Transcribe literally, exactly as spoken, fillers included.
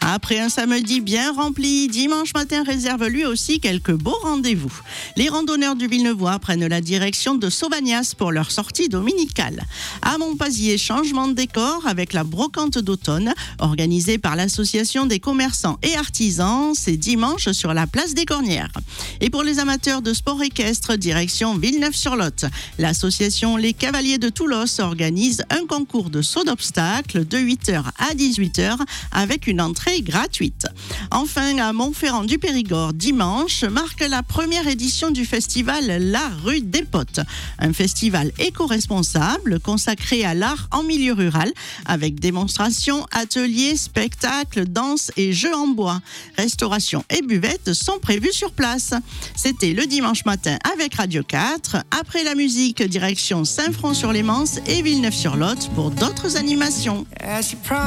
Après un samedi bien rempli, dimanche matin réserve lui aussi quelques beaux rendez-vous. Les randonneurs du Villeneuvois prennent la direction de Sauvagnas pour leur sortie dominicale. À Montpazier, changement de décor avec la brocante d'automne organisée par l'association des commerçants et artisans. C'est dimanche sur la place des Cornières. Et pour les amateurs de sport équestre, direction Villeneuve-sur-Lot. L'association Les Cavaliers de Toulos organise un concours de saut d'obstacles de huit heures à dix-huit heures avec une entrée gratuite. Enfin, à Montferrand du Périgord, dimanche, marque la première édition du festival La Rue des Potes. Un festival éco-responsable consacré à l'art en milieu rural avec démonstrations, ateliers, spectacles, danses et jeux en bois. Restauration et buvettes sont prévus sur place. C'était le dimanche matin avec Radio quatre. Après la musique, direction Saint-Front-sur-les-Manses et Villeneuve-sur-Lot pour d'autres animations.